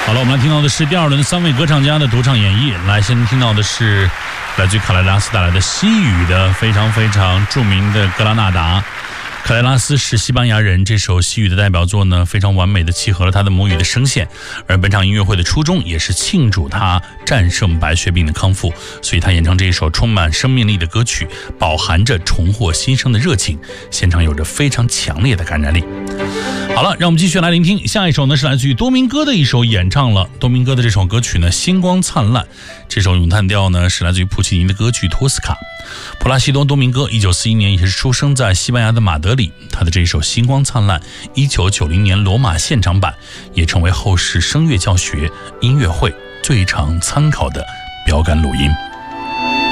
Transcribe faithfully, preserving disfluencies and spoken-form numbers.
好了，我们来听到的是第二轮三位歌唱家的独唱演绎。来，先听到的是来自于卡莱拉斯带来的西语的非常非常著名的格拉纳达。卡莱拉斯是西班牙人，这首西语的代表作呢，非常完美的契合了他的母语的声线。而本场音乐会的初衷也是庆祝他战胜白血病的康复，所以他演唱这一首充满生命力的歌曲，饱含着重获新生的热情，现场有着非常强烈的感染力。好了，让我们继续来聆听下一首呢，是来自于多明戈的一首演唱了。多明戈的这首歌曲呢，星光灿烂。这首咏叹调呢，是来自于普契尼的歌剧《托斯卡》。普拉西多·多明戈一九四一年也是出生在西班牙的马德里，他的这一首《星光灿烂》一九九零年罗马现场版也成为后世声乐教学音乐会最常参考的标杆录音。